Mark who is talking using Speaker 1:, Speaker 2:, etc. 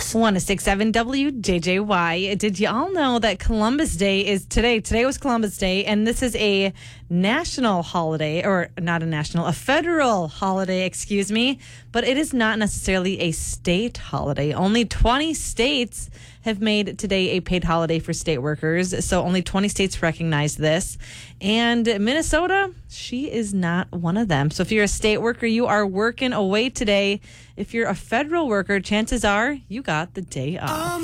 Speaker 1: Sports.
Speaker 2: 106.7 WJJY. Did you all know that Columbus Day is today? Today was Columbus Day, and this is a national holiday, or not a national, a federal holiday, excuse me, but it is not necessarily a state holiday. Only 20 states have made today a paid holiday for state workers, so only 20 states recognize this. And Minnesota, she is not one of them. So if you're a state worker, you are working away today. If you're a federal worker, chances are you got the day off.